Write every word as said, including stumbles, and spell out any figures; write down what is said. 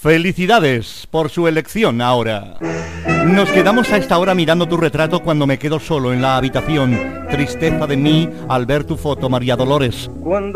Felicidades por su elección ahora. Nos quedamos a esta hora mirando tu retrato cuando me quedo solo en la habitación. Tristeza de mí al ver tu foto, María Dolores. Cuando